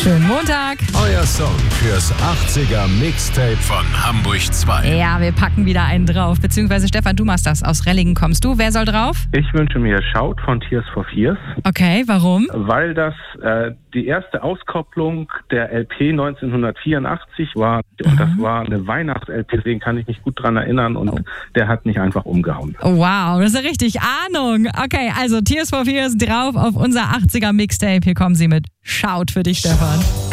Schönen Montag. Euer Song fürs 80er Mixtape von Hamburg 2. Ja, wir packen wieder einen drauf. Beziehungsweise Stefan, du machst das. Aus Rellingen kommst du. Wer soll drauf? Ich wünsche mir Shout von Tears for Fears. Okay, warum? Weil das die erste Auskopplung der LP 1984 war. Und das war eine Weihnachts-LP, deswegen kann ich mich gut dran erinnern. Und der hat mich einfach umgehauen. Wow, das ist ja richtig Ahnung. Okay, also Tears for Fears drauf auf unser 80er Mixtape. Hier kommen sie mit Shout für dich, Stefan.